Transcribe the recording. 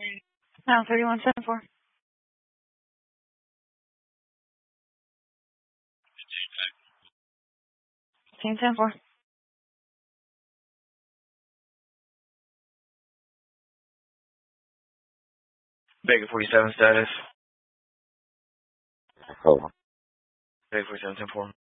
Now 3174. 1574. Baker 47 status. Hold on. Baker 47 10-4.